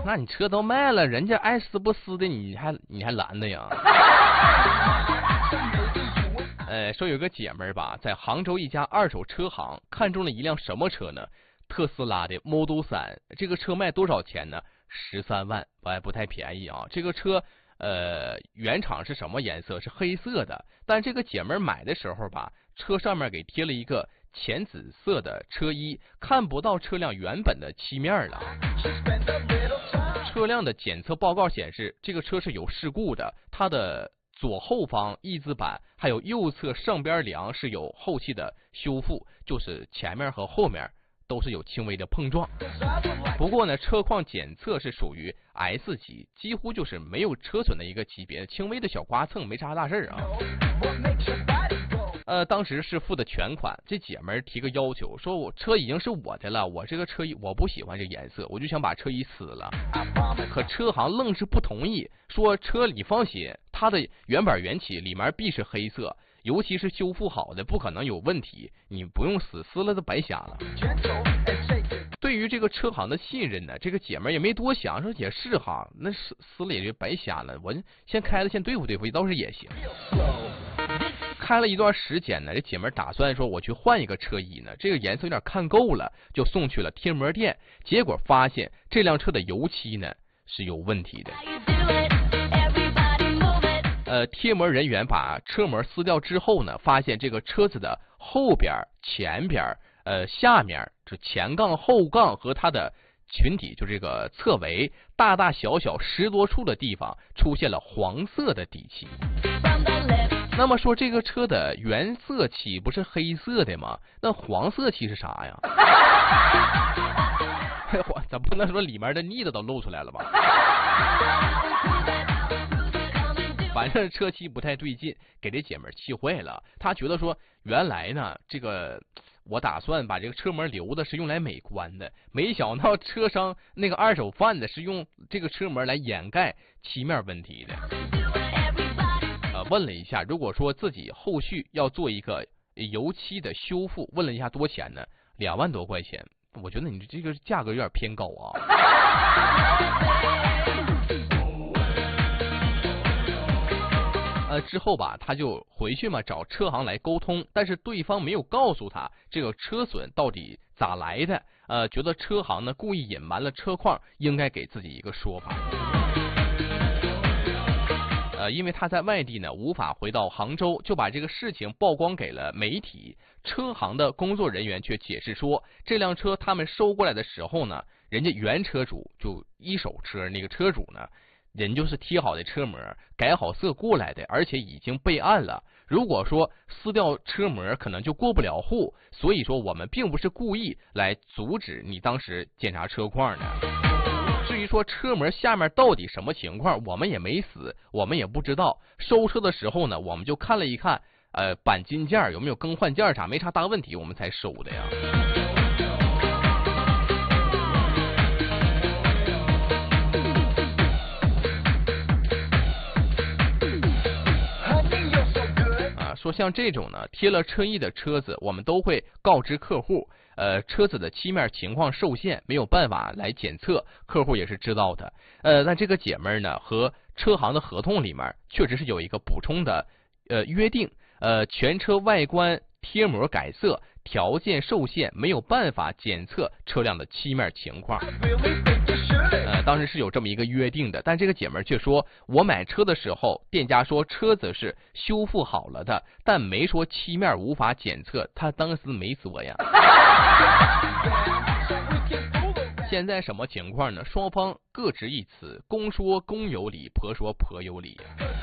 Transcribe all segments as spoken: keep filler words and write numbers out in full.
那你车都卖了，人家爱撕不撕的，你还你还拦的呀？呃，说有个姐们儿吧，在杭州一家二手车行看中了一辆什么车呢？特斯拉的 Model 三，这个车卖多少钱呢？十三万，哎，不太便宜啊。这个车呃原厂是什么颜色？是黑色的，但这个姐们儿买的时候吧，车上面给贴了一个浅紫色的车衣，看不到车辆原本的漆面了。车辆的检测报告显示，这个车是有事故的，它的左后方翼子板还有右侧上边梁是有后期的修复，就是前面和后面都是有轻微的碰撞。不过呢，车况检测是属于 S 级，几乎就是没有车损的一个级别，轻微的小刮蹭，没啥大事啊。呃，当时是付的全款，这姐们儿提个要求，说我车已经是我的了，我这个车衣我不喜欢这个颜色，我就想把车衣撕了。可车行愣是不同意，说车你放心，它的原版原漆里面必是黑色，尤其是修复好的，不可能有问题，你不用撕，撕了都白瞎了。对于这个车行的信任呢，这个姐们儿也没多想，说也是哈，那撕撕了也就白瞎了，我先开了先对付对付，倒是也行。开了一段时间呢，这姐妹打算说我去换一个车衣呢，这个颜色有点看够了，就送去了贴膜店，结果发现这辆车的油漆呢是有问题的。呃，贴膜人员把车膜撕掉之后呢，发现这个车子的后边、前边、呃下面，就前杠、后杠和它的裙底，就这个侧围，大大小小十多处的地方出现了黄色的底漆。那么说这个车的原色漆不是黑色的吗？那黄色漆是啥呀？咱不能说里面的腻子都露出来了吧？反正车漆不太对劲，给这姐们气坏了。她觉得说，原来呢，这个我打算把这个车膜留的是用来美观的，没想到车商那个二手贩子是用这个车膜来掩盖漆面问题的。呃，问了一下，如果说自己后续要做一个油漆的修复，问了一下多钱呢？两万多块钱。我觉得你这个价格有点偏高啊。呃，之后吧，他就回去嘛找车行来沟通，但是对方没有告诉他这个车损到底咋来的。呃，觉得车行呢故意隐瞒了车况，应该给自己一个说法。呃，因为他在外地呢，无法回到杭州，就把这个事情曝光给了媒体。车行的工作人员却解释说，这辆车他们收过来的时候呢，人家原车主就一手车那个车主呢，人就是贴好的车膜，改好色过来的，而且已经备案了。如果说撕掉车膜，可能就过不了户。所以说，我们并不是故意来阻止你当时检查车况的。至于说车膜下面到底什么情况，我们也没死，我们也不知道。收车的时候呢，我们就看了一看，呃，钣金件有没有更换件啥，没啥大问题，我们才收的呀。啊，说像这种呢，贴了车衣的车子，我们都会告知客户。呃，车子的漆面情况受限，没有办法来检测，客户也是知道的。呃，那这个姐妹呢，和车行的合同里面确实是有一个补充的呃约定，呃，全车外观贴膜改色，条件受限，没有办法检测车辆的漆面情况。呃，当时是有这么一个约定的，但这个姐妹却说，我买车的时候，店家说车子是修复好了的，但没说漆面无法检测，他当时没说呀。现在什么情况呢？双方各执一词，公说公有理，婆说婆有理。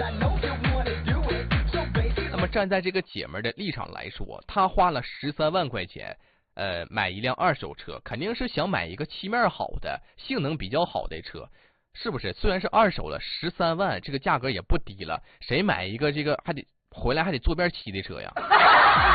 那么站在这个姐妹的立场来说，她花了十三万块钱，呃，买一辆二手车，肯定是想买一个漆面好的、性能比较好的车，是不是？虽然是二手了，十三万这个价格也不低了，谁买一个这个还得回来还得坐边漆的车呀？